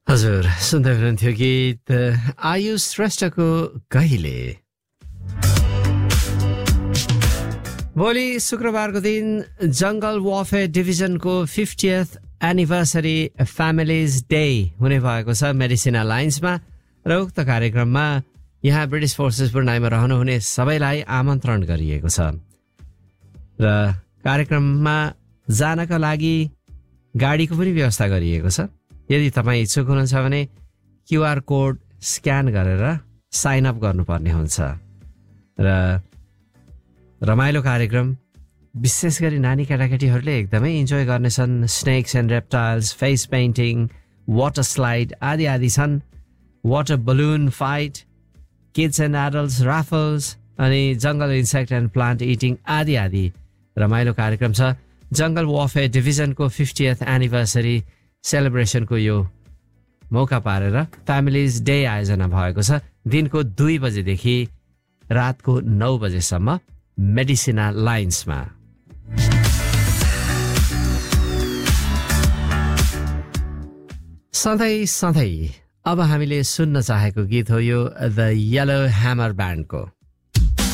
हजुर सुन्दै हुनुहुन्थ्यो गीत आयुष श्रेष्ठको कहिले। भोलि शुक्रबारको दिन jungle warfare डिभिजनको 50th anniversary families day हुने भएको छ मेडिसिना लाइन्समा र उक्त कार्यक्रममा यहाँ ब्रिटिस फोर्सेस ब्रुनाईमा रहनुहुने सबैलाई आमन्त्रण गरिएको छ र कार्यक्रममा जानका लागि गाडीको पनि व्यवस्था गरिएको छ। यदि तपाईँ इच्छुक हुनुहुन्छ भने क्युआर कोड स्क्यान गरेर साइन अप गर्नुपर्ने हुन्छ र रमाइलो कार्यक्रम विशेष गरी नानी केटाकेटीहरूले एकदमै इन्जोय गर्नेछन्। Snacks and reptiles, face painting, water slide आदि आदि छन्। Water balloon fight, kids and adults Raffles अनि जङ्गल इन्सेक्ट एन्ड प्लान्ट इटिङ आदि आदि रमाइलो कार्यक्रम छ। जङ्गल वारफेयर डिभिजनको 50th एनिभर्सरी सेलिब्रेसनको यो मौका पारेर फ्यामिलीज डे आयोजना भएको छ। दिनको 2 बजेदेखि रातको 9 बजेसम्म मेडिसिना लाइन्समा। सधैँ अब हामीले सुन्न चाहेको गीत हो यो द येलो ह्यामर ब्यान्डको।